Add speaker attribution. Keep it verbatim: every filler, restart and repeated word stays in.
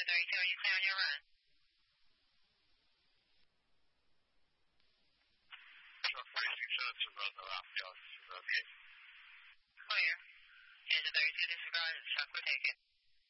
Speaker 1: thirty-two, are you clear on your run?
Speaker 2: Sure, forty-six seven two, run the outfield. Okay.
Speaker 1: Clear. Engine thirty-two, disregard, shock, we're taking.